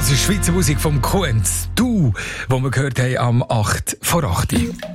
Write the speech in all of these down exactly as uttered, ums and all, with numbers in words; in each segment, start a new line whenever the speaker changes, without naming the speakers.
Das ist Schweizer Musik vom Coens. Du, wo wir gehört haben am acht vor acht.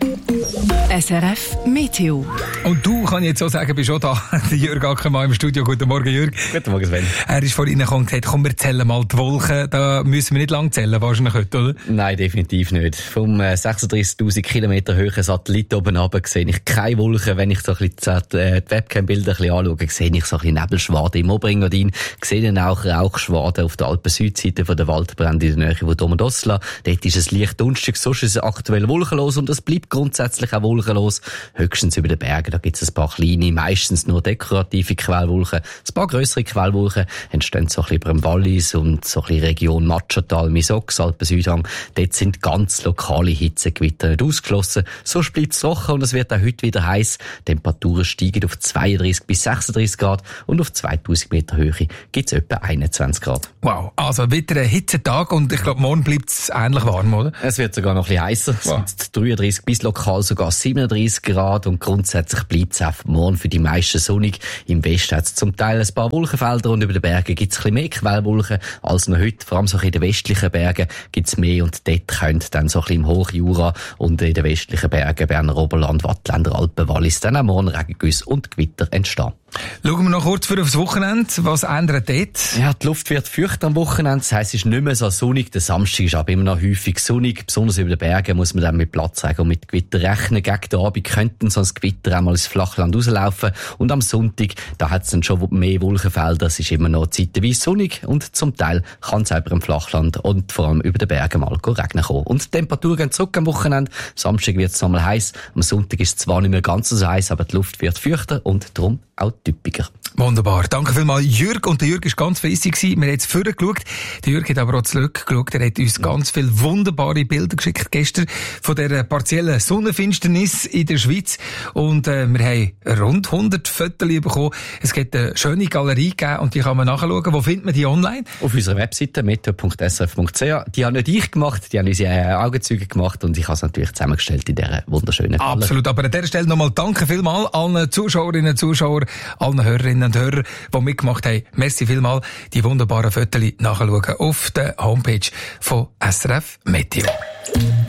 S R F Meteo.
Und du, kann ich jetzt so sagen, bist auch da. Jürg Ackermann im Studio. Guten Morgen, Jürg.
Guten Morgen, Sven.
Er ist vorhin gekommen und gesagt, komm, wir zählen mal die Wolken. Da müssen wir nicht lang zählen, wahrscheinlich heute, oder?
Nein, definitiv nicht. Vom äh, sechsunddreißigtausend Kilometer hohen Satellit oben runter sehe ich keine Wolken. Wenn ich so ein bisschen die, äh, die Webcam-Bilder ein bisschen anschaue, sehe ich so ein bisschen Nebelschwaden im Oberengadin. Sehe dann auch Rauchschwaden auf der Alpen-Südseite von der Waldbrände in der Nähe von Domodosla. Dort ist es leicht dunstig, sonst ist es aktuell wolkenlos und es bleibt grundsätzlich auch wolkenlos. Höchstens über den Bergen, da gibt es ein paar kleine, meistens nur dekorative Quellwolken. Ein paar grössere Quellwolken entstehen so ein bisschen über dem Wallis und so ein bisschen Region Matschatal, Misox, Alpen-Südhang. Dort sind ganz lokale Hitzegewitter nicht ausgeschlossen. Sonst bleibt es trocken und es wird auch heute wieder heiß. Temperaturen steigen auf zweiunddreißig bis sechsunddreißig Grad und auf zweitausend Meter Höhe gibt es etwa einundzwanzig Grad.
Wow, also wieder ein Hitzetag und ich glaube, morgen bleibt es ähnlich warm, oder?
Es wird sogar noch ein bisschen heißer.
Wow.
Es sind dreiunddreißig bis lokal sogar siebenunddreißig Grad und grundsätzlich bleibt es auch morgen für die meisten sonnig. Im Westen hat es zum Teil ein paar Wolkenfelder und über den Bergen gibt es ein bisschen mehr Quellwolken als noch heute. Vor allem so in den westlichen Bergen gibt es mehr und dort könnte dann so ein bisschen im Hochjura und in den westlichen Bergen, Berner Oberland, Wattländer Alpen, Wallis, dann auch morgen Regengüsse und Gewitter entstehen.
Schauen wir noch kurz für aufs Wochenende. Was ändert dort?
Ja, die Luft wird feucht am Wochenende. Das heisst, es ist nicht mehr so sonnig. Der Samstag ist aber immer noch häufig sonnig. Besonders über den Bergen muss man dann mit Platzregen und mit Gewitter rechnen. Gegen den Abend könnten so ein Gewitter einmal ins Flachland rauslaufen. Und am Sonntag, da hat es dann schon mehr Wolkenfelder. Es ist immer noch zeitweise sonnig. Und zum Teil kann es über im Flachland und vor allem über den Bergen mal regnen kommen. Und die Temperaturen gehen zurück am Wochenende. Am Samstag wird es nochmal heiß. Am Sonntag ist es zwar nicht mehr ganz so heiß, aber die Luft wird feuchter und darum auch typischer.
Wunderbar. Danke vielmals, Jürg. Und der Jürg war ganz fleissig. Wir haben jetzt vorher geschaut. Der Jürg hat aber auch zurückgeschaut. Er hat uns ganz viele wunderbare Bilder geschickt gestern von der partiellen Sonnenfinsternis in der Schweiz. Und äh, wir haben rund hundert Fotos bekommen. Es gibt eine schöne Galerie gegeben und die kann man nachschauen. Wo findet man die online?
Auf unserer Webseite meteo punkt s r f punkt c h. Die haben nicht ich gemacht, die haben unsere Augenzeuge gemacht und ich habe es natürlich zusammengestellt in dieser wunderschönen Galerie.
Absolut. Aber an dieser Stelle nochmal danke vielmals allen Zuschauerinnen und Zuschauern, allen Hörerinnen und Hörer, die mitgemacht haben. Merci vielmals. Die wunderbaren Fotos nachschauen auf der Homepage von S R F Meteo.